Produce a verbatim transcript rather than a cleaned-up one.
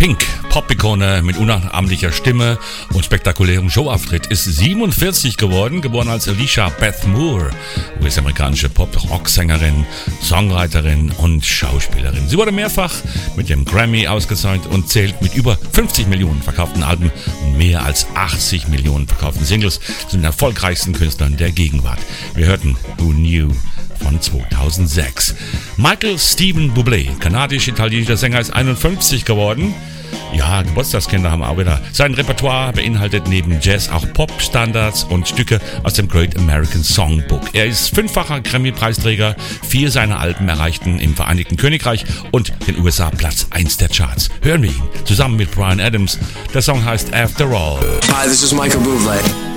Pink, Pop-Ikone mit unnachahmlicher Stimme und spektakulärem Showauftritt, ist siebenundvierzig geworden, geboren als Alicia Beth Moore, U S-amerikanische Pop-Rock-Sängerin, Songwriterin und Schauspielerin. Sie wurde mehrfach mit dem Grammy ausgezeichnet und zählt mit über fünfzig Millionen verkauften Alben und mehr als achtzig Millionen verkauften Singles zu den erfolgreichsten Künstlern der Gegenwart. Wir hörten Who Knew von zweitausendsechs. Michael Steven Bublé, kanadisch-italienischer Sänger, ist einundfünfzig geworden. Ja, Geburtstagskinder haben auch wieder. Sein Repertoire beinhaltet neben Jazz auch Pop-Standards und Stücke aus dem Great American Songbook. Er ist fünffacher Grammy-Preisträger. Vier seiner Alben erreichten im Vereinigten Königreich und den U S A Platz eins der Charts. Hören wir ihn zusammen mit Bryan Adams. Der Song heißt After All. Hi, this is Michael Bublé.